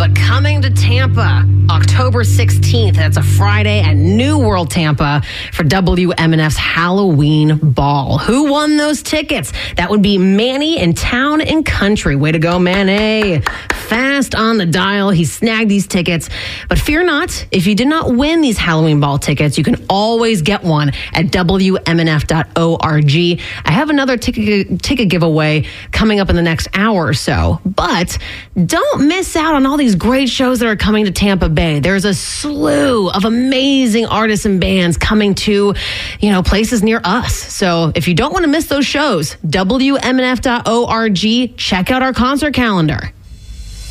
but coming to Tampa, October 16th. That's a Friday at New World Tampa for WMNF's Halloween Ball. Who won those tickets? That would be Manny in Town and Country. Way to go, Manny. Fast on the dial. He snagged these tickets. But fear not, if you did not win these Halloween Ball tickets, you can always get one at WMNF.org. I have another ticket giveaway coming up in the next hour or so. But don't miss out on all these great shows that are coming to Tampa Bay. There's a slew of amazing artists and bands coming to, places near us. So if you don't want to miss those shows, WMNF.org, check out our concert calendar.